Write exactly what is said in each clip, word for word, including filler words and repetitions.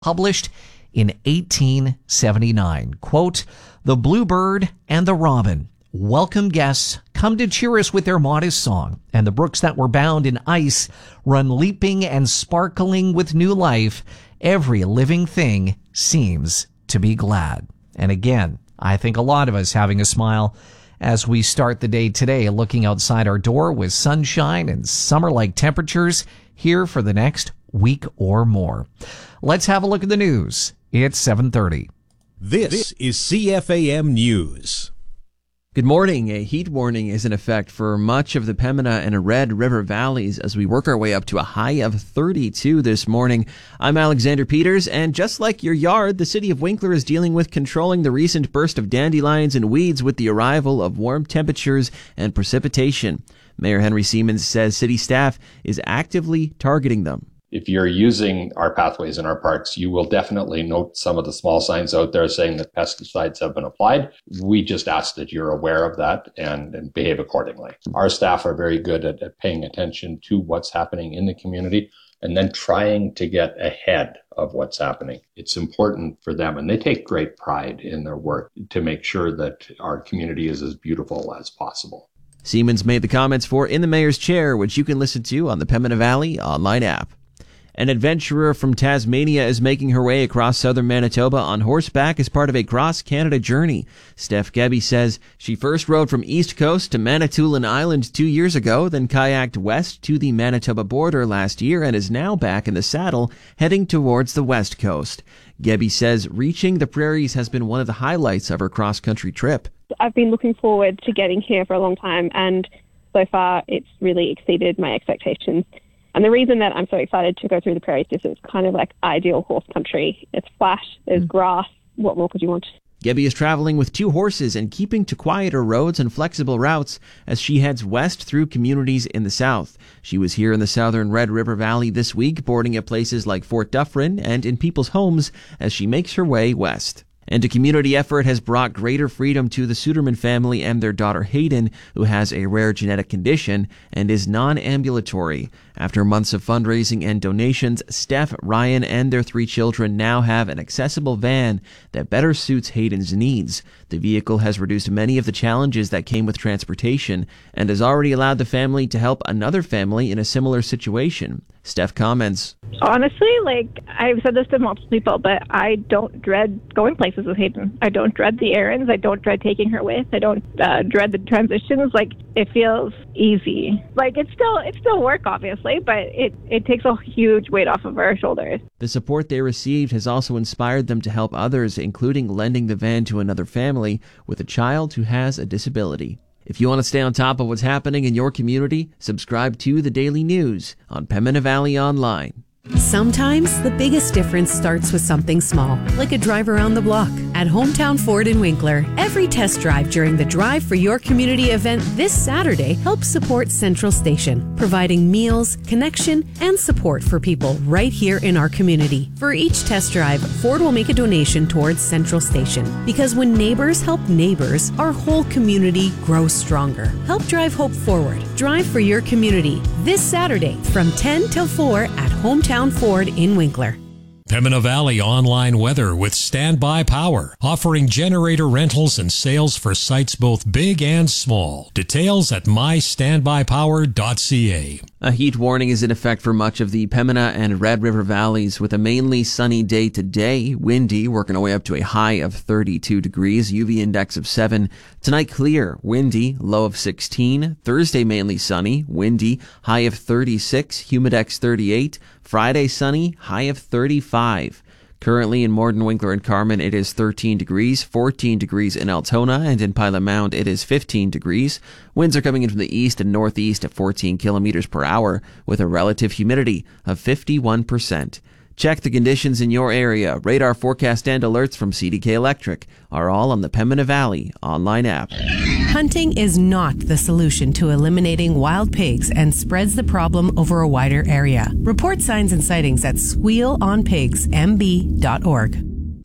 published in eighteen seventy-nine. Quote, "The bluebird and the robin, welcome guests, come to cheer us with their modest song, and the brooks that were bound in ice run leaping and sparkling with new life. Every living thing seems to be glad." And again, I think a lot of us having a smile as we start the day today, looking outside our door with sunshine and summer-like temperatures here for the next week or more. Let's have a look at the news. It's seven thirty. This is C F A M News. Good morning. A heat warning is in effect for much of the Pembina and Red River valleys as we work our way up to a high of thirty-two this morning. I'm Alexander Peters, and just like your yard, the city of Winkler is dealing with controlling the recent burst of dandelions and weeds with the arrival of warm temperatures and precipitation. Mayor Henry Siemens says city staff is actively targeting them. If you're using our pathways in our parks, you will definitely note some of the small signs out there saying that pesticides have been applied. We just ask that you're aware of that and, and behave accordingly. Our staff are very good at, at paying attention to what's happening in the community and then trying to get ahead of what's happening. It's important for them, and they take great pride in their work to make sure that our community is as beautiful as possible. Siemens made the comments for In the Mayor's Chair, which you can listen to on the Pembina Valley online app. An adventurer from Tasmania is making her way across southern Manitoba on horseback as part of a cross-Canada journey. Steph Gebby says she first rode from East Coast to Manitoulin Island two years ago, then kayaked west to the Manitoba border last year and is now back in the saddle, heading towards the west coast. Gebby says reaching the prairies has been one of the highlights of her cross-country trip. I've been looking forward to getting here for a long time, and so far it's really exceeded my expectations. And the reason that I'm so excited to go through the prairies is it's kind of like ideal horse country. It's flat, there's mm. grass. What more could you want? Gebby is traveling with two horses and keeping to quieter roads and flexible routes as she heads west through communities in the south. She was here in the southern Red River Valley this week, boarding at places like Fort Dufferin and in people's homes as she makes her way west. And a community effort has brought greater freedom to the Suderman family and their daughter Hayden, who has a rare genetic condition and is non-ambulatory. After months of fundraising and donations, Steph, Ryan, and their three children now have an accessible van that better suits Hayden's needs. The vehicle has reduced many of the challenges that came with transportation and has already allowed the family to help another family in a similar situation. Steph comments, "Honestly, like, I've said this to multiple people, but I don't dread going places with Hayden. I don't dread the errands. I don't dread taking her with. I don't uh, dread the transitions. Like, it feels easy. Like, it's still it's still work, obviously, but it, it takes a huge weight off of our shoulders." The support they received has also inspired them to help others, including lending the van to another family with a child who has a disability. If you want to stay on top of what's happening in your community, subscribe to the Daily News on Pembina Valley Online. Sometimes the biggest difference starts with something small, like a drive around the block. At Hometown Ford in Winkler, every test drive during the Drive for Your Community event this Saturday helps support Central Station, providing meals, connection, and support for people right here in our community. For each test drive, Ford will make a donation towards Central Station, because when neighbors help neighbors, our whole community grows stronger. Help drive hope forward. Drive for Your Community this Saturday from ten till four at Hometown Ford in Winkler. Pembina Valley online weather with Standby Power, offering generator rentals and sales for sites both big and small. Details at my standby power dot c a. A heat warning is in effect for much of the Pembina and Red River valleys, with a mainly sunny day today, windy, working our way up to a high of thirty-two degrees, U V index of seven. Tonight clear, windy, low of sixteen. Thursday mainly sunny, windy, high of thirty-six, humidex thirty-eight. Friday sunny, high of thirty-five. Currently in Morden, Winkler, and Carman, it is thirteen degrees, fourteen degrees in Altona, and in Pilot Mound, it is fifteen degrees. Winds are coming in from the east and northeast at fourteen kilometers per hour, with a relative humidity of fifty-one percent. Check the conditions in your area. Radar forecast and alerts from C D K Electric are all on the Pembina Valley online app. Hunting is not the solution to eliminating wild pigs and spreads the problem over a wider area. Report signs and sightings at squeal on pigs m b dot org.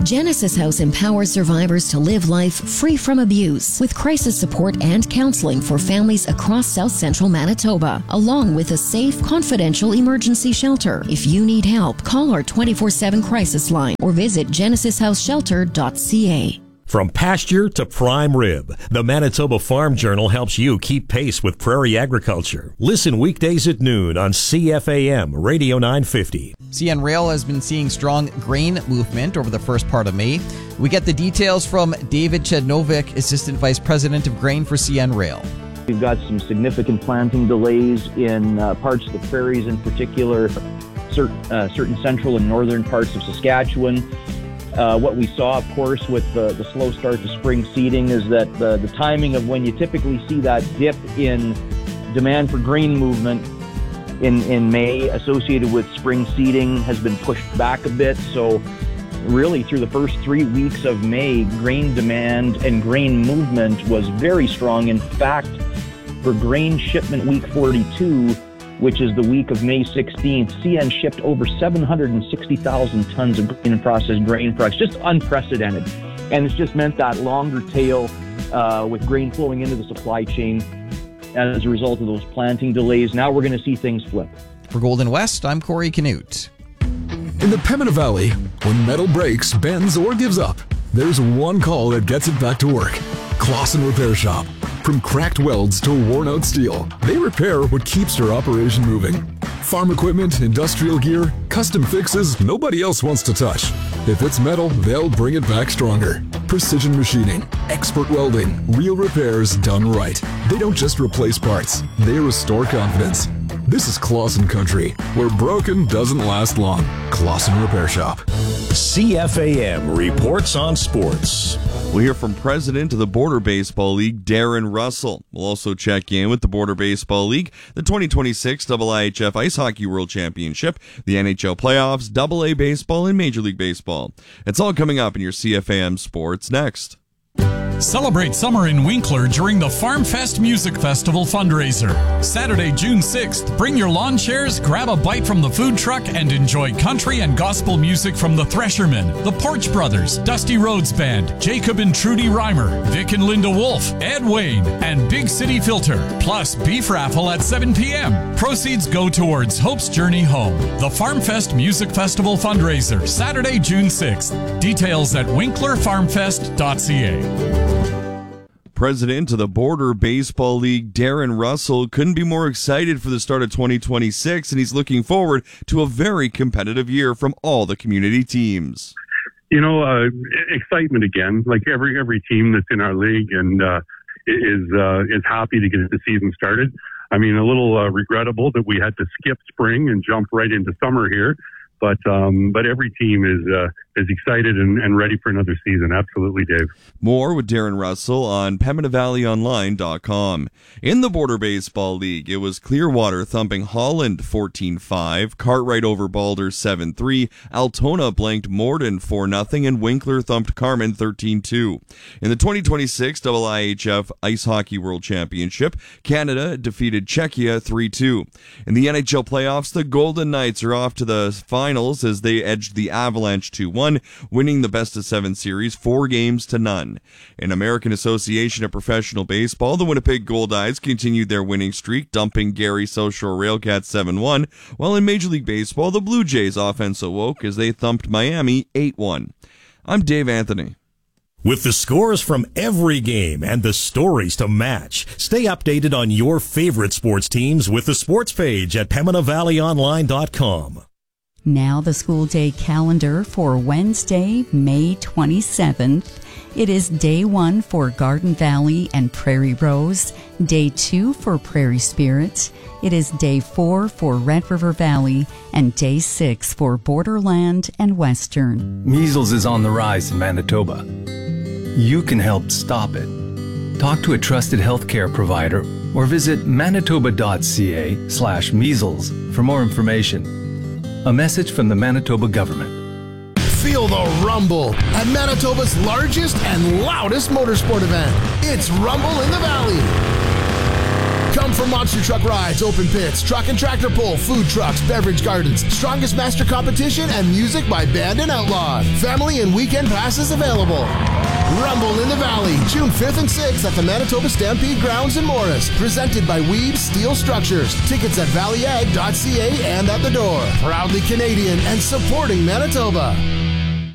Genesis House empowers survivors to live life free from abuse with crisis support and counseling for families across South Central Manitoba, along with a safe, confidential emergency shelter. If you need help, call our twenty-four seven crisis line or visit genesis house shelter dot c a. From pasture to prime rib, the Manitoba Farm Journal helps you keep pace with prairie agriculture. Listen weekdays at noon on C F A M Radio nine fifty. C N Rail has been seeing strong grain movement over the first part of May. We get the details from David Chednovic, Assistant Vice President of Grain for C N Rail. We've got some significant planting delays in uh, parts of the prairies, in particular, certain, uh, certain central and northern parts of Saskatchewan. Uh, what we saw, of course, with the, the slow start to spring seeding is that the, the timing of when you typically see that dip in demand for grain movement in, in May associated with spring seeding has been pushed back a bit. So really through the first three weeks of May, grain demand and grain movement was very strong. In fact, for grain shipment week forty-two, which is the week of May sixteenth, C N shipped over seven hundred sixty thousand tons of grain and processed grain products, just unprecedented. And it's just meant that longer tail uh, with grain flowing into the supply chain as a result of those planting delays. Now we're going to see things flip. For Golden West, I'm Corey Canute. In the Pembina Valley, when metal breaks, bends, or gives up, there's one call that gets it back to work. Clausen Repair Shop. From cracked welds to worn-out steel, they repair what keeps your operation moving. Farm equipment, industrial gear, custom fixes nobody else wants to touch. If it's metal, they'll bring it back stronger. Precision machining, expert welding, real repairs done right. They don't just replace parts, they restore confidence. This is Clausen Country, where broken doesn't last long. Clausen Repair Shop. C F A M reports on sports. We'll hear from President of the Border Baseball League, Darren Russell. We'll also check in with the Border Baseball League, the twenty twenty-six I I H F Ice Hockey World Championship, the N H L Playoffs, double A Baseball, and Major League Baseball. It's all coming up in your C F A M Sports next. Celebrate summer in Winkler during the Farm Fest Music Festival fundraiser. Saturday, June sixth, bring your lawn chairs, grab a bite from the food truck, and enjoy country and gospel music from the Threshermen, the Porch Brothers, Dusty Rhodes Band, Jacob and Trudy Reimer, Vic and Linda Wolf, Ed Wayne, and Big City Filter, plus beef raffle at seven p.m. Proceeds go towards Hope's Journey Home. The Farm Fest Music Festival fundraiser, Saturday, June sixth. Details at winkler farm fest dot c a. President of the Border Baseball League, Darren Russell, couldn't be more excited for the start of twenty twenty-six, and he's looking forward to a very competitive year from all the community teams. You know, uh, excitement again, like every every team that's in our league, and uh, is uh, is happy to get the season started. I mean, a little uh, regrettable that we had to skip spring and jump right into summer here. But um, but every team is uh, is excited and, and ready for another season. Absolutely, Dave. More with Darren Russell on Pembina Valley Online dot com. In the Border Baseball League, it was Clearwater thumping Holland fourteen five, Cartwright over Balder seven three, Altona blanked Morden four nothing, and Winkler thumped Carman thirteen two. In the twenty twenty-six I I H F Ice Hockey World Championship, Canada defeated Czechia three two. In the N H L playoffs, the Golden Knights are off to the final Finals as they edged the Avalanche two one, winning the best of seven series four games to none. In American Association of Professional Baseball, the Winnipeg Goldeyes continued their winning streak, dumping Gary South Shore Railcats seven one, while in Major League Baseball, the Blue Jays offense awoke as they thumped Miami eight one. I'm Dave Anthony. With the scores from every game and the stories to match, stay updated on your favorite sports teams with the sports page at Pembina Valley Online dot com. Now the school day calendar for Wednesday, May twenty-seventh. It is day one for Garden Valley and Prairie Rose, day two for Prairie Spirit. It is day four for Red River Valley, and day six for Borderland and Western. Measles is on the rise in Manitoba. You can help stop it. Talk to a trusted healthcare provider or visit manitoba dot c a slash measles for more information. A message from the Manitoba government. Feel the rumble at Manitoba's largest and loudest motorsport event. It's Rumble in the Valley. Come for monster truck rides, open pits, truck and tractor pull, food trucks, beverage gardens, strongest master competition, and music by band and outlaw. Family and weekend passes available. Rumble in the Valley, June fifth and sixth at the Manitoba Stampede Grounds in Morris. Presented by Weeb Steel Structures. Tickets at valley ag dot c a and at the door. Proudly Canadian and supporting Manitoba.